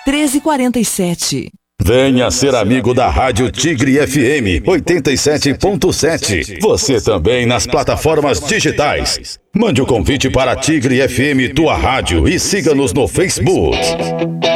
1347. Venha ser amigo da Rádio Tigre FM 87.7. Você também nas plataformas digitais. Mande o convite para Tigre FM, tua rádio, e siga-nos no Facebook.